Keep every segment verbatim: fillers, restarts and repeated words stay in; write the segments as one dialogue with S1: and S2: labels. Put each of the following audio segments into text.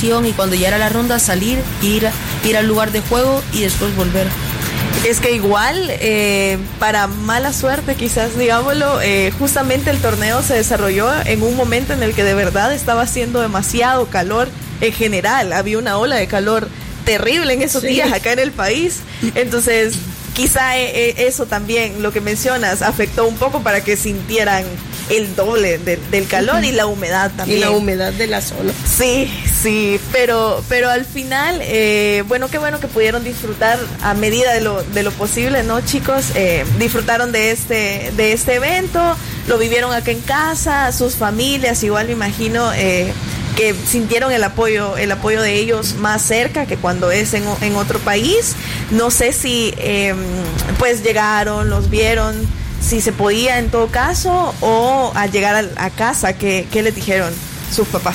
S1: emoción, y cuando ya era la ronda salir, ir, ir al lugar de juego y después volver.
S2: Es que igual, eh, para mala suerte quizás, digámoslo, eh, justamente el torneo se desarrolló en un momento en el que de verdad estaba haciendo demasiado calor en general. Había una ola de calor terrible en esos sí. días acá en el país. Entonces, quizá eh, eso también, lo que mencionas, afectó un poco para que sintieran el doble de, del calor uh-huh. y la humedad también.
S3: Y la humedad de la zona.
S2: Sí, sí, pero pero al final, eh, bueno, qué bueno que pudieron disfrutar a medida de lo de lo posible, ¿no, chicos? Eh, disfrutaron de este de este evento, lo vivieron acá en casa, sus familias, igual me imagino eh, que sintieron el apoyo el apoyo de ellos más cerca que cuando es en, en otro país. No sé si eh, pues llegaron, los vieron, si se podía en todo caso, o al llegar a, a casa, ¿qué, qué les dijeron sus papás?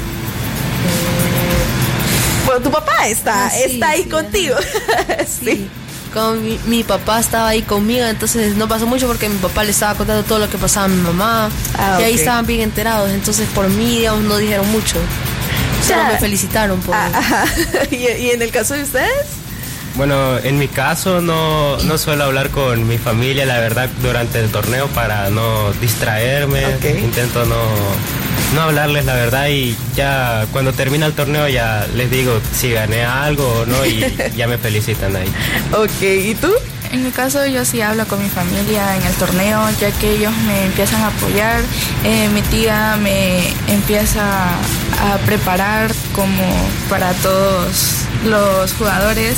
S2: Eh, bueno, tu papá está, ah, sí, está ahí sí, contigo.
S1: sí. sí. Con mi, mi papá estaba ahí conmigo, entonces no pasó mucho porque mi papá le estaba contando todo lo que pasaba a mi mamá, ah, y ahí okay. estaban bien enterados, entonces por mí, digamos, no dijeron mucho. Solo me felicitaron por...
S2: Ah, ¿Y, ¿Y en el caso de ustedes?
S4: Bueno, en mi caso no, no suelo hablar con mi familia, la verdad, durante el torneo para no distraerme. Okay. Intento no, no hablarles la verdad, y ya cuando termina el torneo ya les digo si gané algo o no, y ya me felicitan ahí.
S2: Ok, ¿y tú?
S5: En mi caso yo sí hablo con mi familia en el torneo, ya que ellos me empiezan a apoyar. Eh, mi tía me empieza a preparar como para todos los jugadores.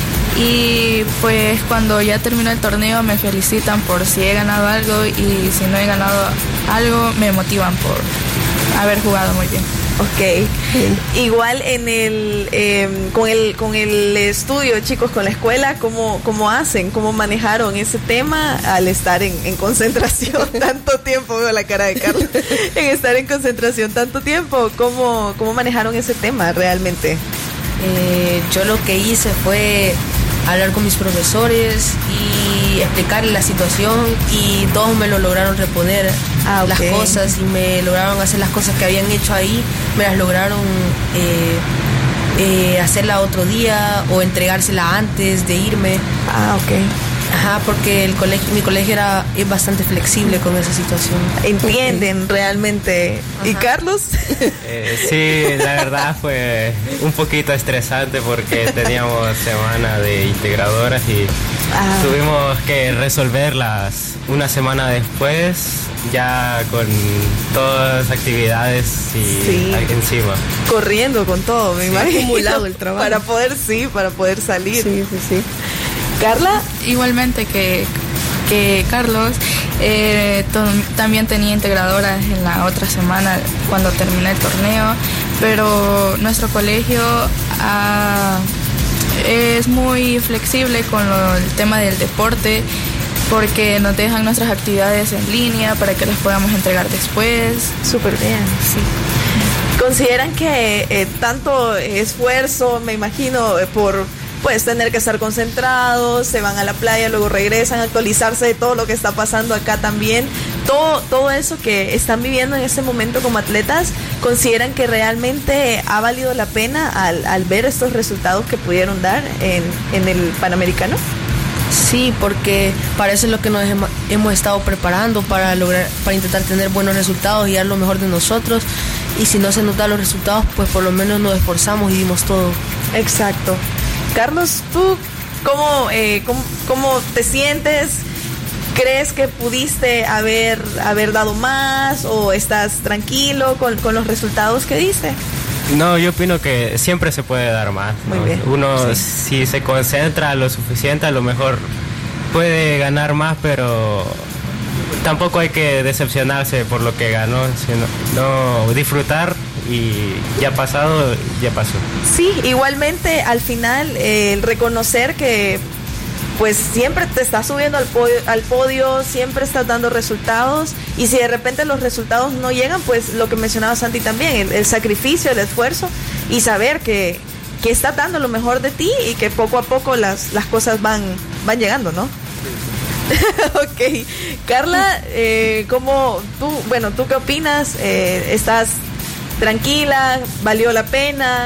S5: Y pues cuando ya terminó el torneo me felicitan por si he ganado algo, y si no he ganado algo me motivan por haber jugado muy bien.
S2: Ok, sí. Igual en el, eh, con el con el estudio, chicos, con la escuela, ¿cómo, cómo hacen? ¿Cómo manejaron ese tema al estar en, en concentración tanto tiempo? Veo la cara de Carlos. En estar en concentración tanto tiempo, ¿cómo, cómo manejaron ese tema realmente?
S1: Eh, yo lo que hice fue hablar con mis profesores y explicarles la situación, y todos me lo lograron reponer ah, okay. las cosas, y me lograron hacer las cosas que habían hecho ahí, me las lograron eh, eh, hacerla otro día o entregársela antes de irme.
S2: Ah, ok.
S1: Ajá, porque el colegio, mi colegio era es bastante flexible con esa situación.
S2: Entienden realmente. Ajá. ¿Y Carlos?
S4: Eh, sí, la verdad fue un poquito estresante porque teníamos semana de integradoras y ah. tuvimos que resolverlas una semana después, ya con todas las actividades y sí. encima.
S2: Corriendo con todo, me
S3: sí,
S2: imagino.
S3: Acumulado el trabajo.
S2: Para poder, sí, para poder salir.
S3: Sí, sí, sí.
S2: ¿Carla?
S5: Igualmente que, que Carlos, eh, to- también tenía integradoras en la otra semana cuando terminé el torneo, pero nuestro colegio ah, es muy flexible con lo, el tema del deporte, porque nos dejan nuestras actividades en línea para que las podamos entregar después.
S2: Súper bien, sí. ¿Consideran que eh, tanto esfuerzo, me imagino, eh, por... pues tener que estar concentrados, se van a la playa, luego regresan a actualizarse de todo lo que está pasando acá también, todo, todo eso que están viviendo en este momento como atletas, consideran que realmente ha valido la pena al, al ver estos resultados que pudieron dar en, en el Panamericano?
S1: Sí, porque para eso es lo que nos hemos, hemos estado preparando, para lograr, para intentar tener buenos resultados y dar lo mejor de nosotros, y si no se nos dan los resultados, pues por lo menos nos esforzamos y dimos todo.
S2: Exacto. Carlos, ¿tú cómo, eh, cómo, cómo te sientes? ¿Crees que pudiste haber, haber dado más, o estás tranquilo con, con los resultados que diste?
S4: No, yo opino que siempre se puede dar más, ¿no?
S2: Muy bien.
S4: Uno,
S2: sí.
S4: si se concentra lo suficiente, a lo mejor puede ganar más, pero tampoco hay que decepcionarse por lo que ganó, sino no, disfrutar, y ya pasado, ya pasó.
S2: Sí, igualmente al final eh, el reconocer que pues siempre te estás subiendo al podio, al podio, siempre estás dando resultados, y si de repente los resultados no llegan, pues lo que mencionaba Santi también, el, el sacrificio, el esfuerzo, y saber que, que estás dando lo mejor de ti y que poco a poco las, las cosas van, van llegando, ¿no? Ok, Carla, eh, ¿cómo tú, bueno, tú qué opinas? Eh, ¿estás tranquila? ¿Valió la pena?